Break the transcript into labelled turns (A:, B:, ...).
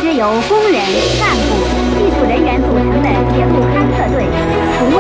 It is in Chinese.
A: 由工人、干部、技术人员组成的铁路勘测队，从未